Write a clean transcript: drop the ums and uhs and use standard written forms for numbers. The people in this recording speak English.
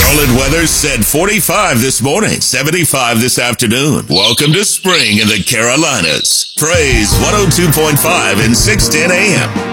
Charlotte weather said 45 this morning, 75 this afternoon. Welcome to spring in the Carolinas. Praise 102.5 and 610 AM.